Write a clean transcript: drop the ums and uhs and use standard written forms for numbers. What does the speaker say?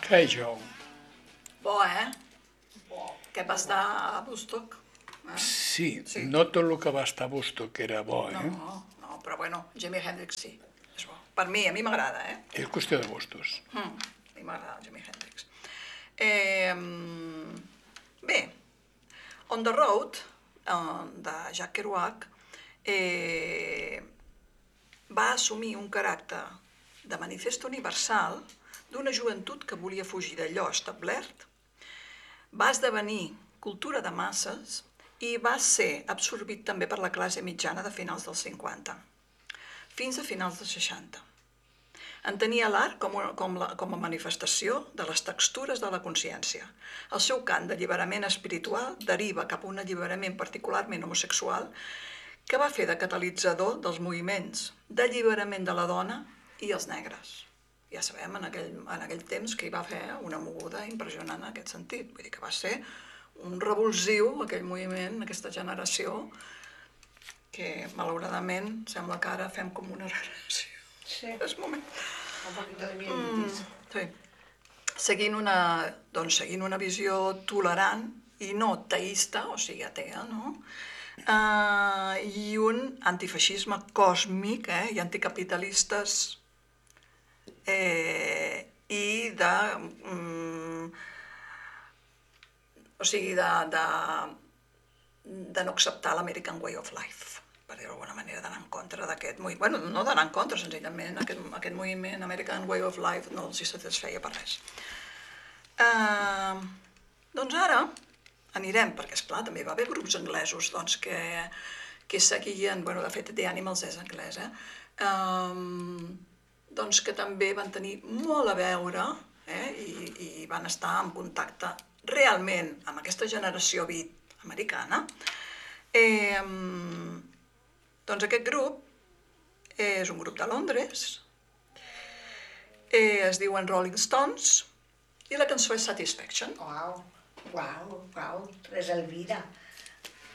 Hey Joe. Bo, que va estar a Woodstock. Sí, Sí. no tot el que va estar a Woodstock era bo, No, però bueno, Jimi Hendrix sí, és bo. Per mi, a mi m'agrada, És qüestió de gustos. A mi m'agrada Jimi Hendrix. Eh, bé, On the Road, de Jack Kerouac, va assumir un caràcter de manifest universal d'una joventut que volia fugir d'allò establert, va esdevenir cultura de masses i va ser absorbit també per la classe mitjana de finals dels 50, fins a finals dels 60. Entenia l'art com a manifestació de les textures de la consciència. El seu cant d'alliberament espiritual deriva cap a un alliberament particularment homosexual que va fer de catalitzador dels moviments d'alliberament de la dona i els negres. Ja sabem, en aquell temps, que hi va fer una moguda impressionant en aquest sentit. Vull dir que va ser un revulsiu, aquell moviment, aquesta generació, que malauradament sembla que ara fem com una regressió. Sí, És moment. un poquito de mieditis. Sí. Seguint una visió tolerant i no teista, o sigui, atea, no? I un antifeixisme còsmic, i anticapitalistes, i de... o sigui, de no acceptar l'American Way of Life, per dir-ho d'alguna manera, d'anar en contra d'aquest moviment. Bueno, no d'anar en contra, senzillament, aquest moviment American Way of Life no els hi satisfeia per res. Doncs ara anirem, perquè esclar, també hi va haver grups anglesos que seguien, bueno, de fet, The Animals és anglès, doncs que també van tenir molt a veure i van estar en contacte realment amb aquesta generació beat americana. Doncs aquest grup és un grup de Londres, es diuen Rolling Stones i la cançó és Satisfaction. Uau, Res Elvira.